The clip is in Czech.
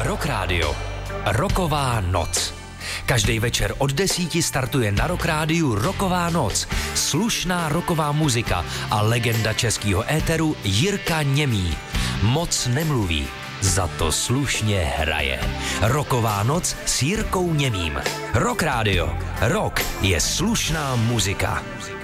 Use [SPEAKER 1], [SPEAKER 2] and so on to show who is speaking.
[SPEAKER 1] Rock Radio. Rocková noc. Každý večer od 10 startuje na Rock Rádiu Rocková noc. Slušná rocková muzika a legenda českého éteru Jirka Němý. Moc nemluví, za to slušně hraje. Rocková noc s Jirkou Němým. Rock Radio. Rock je slušná muzika.